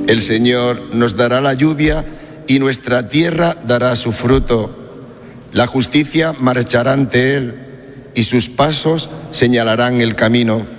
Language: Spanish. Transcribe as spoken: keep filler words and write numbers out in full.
El Señor nos dará la lluvia y nuestra tierra dará su fruto. La justicia marchará ante Él y sus pasos señalarán el camino.